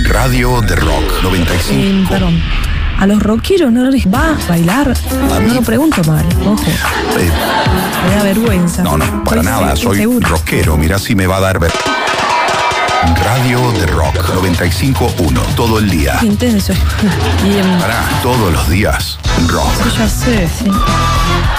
Radio de Rock 95. Perdón. A los rockeros no les va a bailar. No lo pregunto mal, ojo. Me da vergüenza. No, para nada. Soy seguro. rockero. Mirá si me va a dar Radio de Rock 95.1. Todo el día. Qué intenso. Pará, todos los días. Rock. Sí, ya sé, sí.